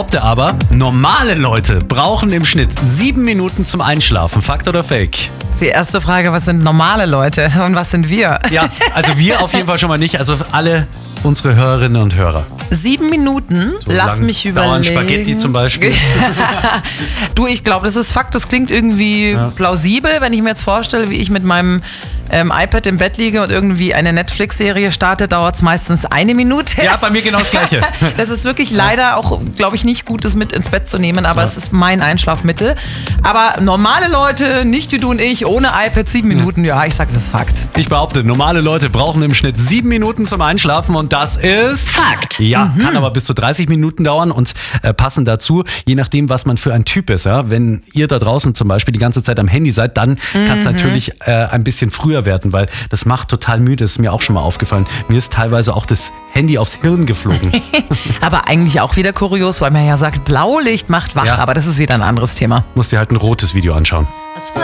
behaupte aber, normale Leute brauchen im Schnitt 7 Minuten zum Einschlafen. Fakt oder Fake? Die erste Frage, was sind normale Leute und was sind wir? Ja, also wir auf jeden Fall schon mal nicht. Also alle unsere Hörerinnen und Hörer. 7 Minuten? So Lass lang mich dauern überlegen. Spaghetti zum Beispiel. Du, ich glaube, das ist Fakt. Das klingt irgendwie plausibel, wenn ich mir jetzt vorstelle, wie ich mit meinem iPad im Bett liege und irgendwie eine Netflix-Serie starte, dauert es meistens 1 Minute. Ja, bei mir genau das Gleiche. Das ist wirklich leider auch, glaube ich, nicht gut, das mit ins Bett zu nehmen, aber es ist mein Einschlafmittel. Aber normale Leute, nicht wie du und ich, ohne iPad 7 Minuten, ja, ich sage, das ist Fakt. Ich behaupte, normale Leute brauchen im Schnitt 7 Minuten zum Einschlafen und das ist... Fakt. Ja, kann aber bis zu 30 Minuten dauern und passen dazu, je nachdem, was man für ein Typ ist. Ja? Wenn ihr da draußen zum Beispiel die ganze Zeit am Handy seid, dann kann es natürlich ein bisschen früher werden, weil das macht total müde, ist mir auch schon mal aufgefallen. Mir ist teilweise auch das Handy aufs Hirn geflogen. Aber eigentlich auch wieder kurios, weil man ja sagt, Blaulicht macht wach, Ja. aber das ist wieder ein anderes Thema. Musst dir halt ein rotes Video anschauen.